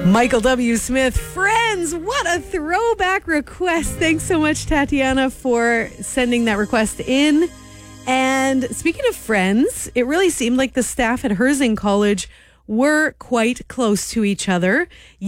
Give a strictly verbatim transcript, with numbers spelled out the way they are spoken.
Michael W. Smith, Friends. What a throwback request. Thanks so much, Tatiana, for sending that request in. And speaking of Friends, it really seemed like the staff at Herzing College were quite close to each other.